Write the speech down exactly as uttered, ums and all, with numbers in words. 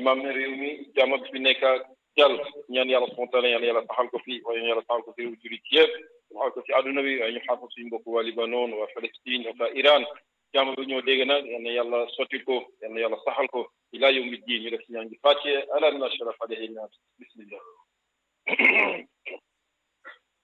imam réew mi jàmm bi fi nekk jàll ñaan yàlla spontané yàlla yàlla taxal ko fi waaye yàlla taxal ko fi réew jurit yëpp taxal ko ci àdduna bi waaye ñu xaar ko suñu mbokk waa Libanon waa Palestine ak waa Iran jàmm bi ñoo dégg nag yal na yàlla sotti ko yal na yàlla saxal ko ilaa yawmi diin ñu def si ñaan gi fàccee ala na sharaf alayhi nas bismillah